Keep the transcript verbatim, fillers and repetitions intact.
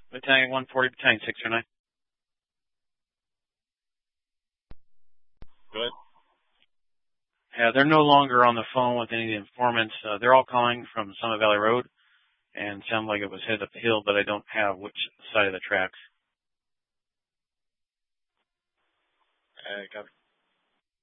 Battalion one forty, Battalion six oh nine. Good. Yeah, they're no longer on the phone with any of the informants. Uh, they're all calling from Summit Valley Road, and sound like it was headed uphill, but I don't have which side of the tracks. Uh, copy.